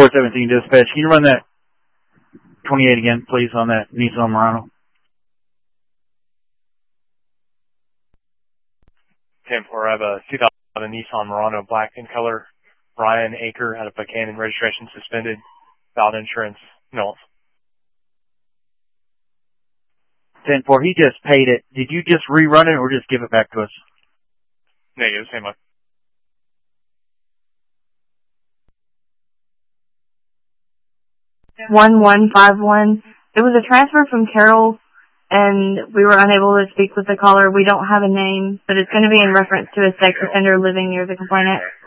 417 dispatch. Can you run that 28 again, please, on that Nissan Murano? 10-4, I have a 2011 Nissan Murano, black in color. Brian Aker out of Buchanan, registration suspended. Valid insurance, no. 10-4, he just paid it. Did you just rerun it or just give it back to us? Negative, same one. 1151. It was a transfer from Carroll, and we were unable to speak with the caller. We don't have a name, but it's going to be in reference to a sex offender living near the complainant.